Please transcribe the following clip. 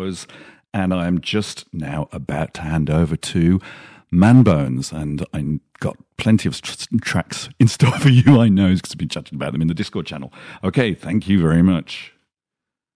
shows. And I'm just now about to hand over to Manbones, and I got plenty of tracks in store for you, I know, because I've been chatting about them in the Discord channel. Okay, thank you very much.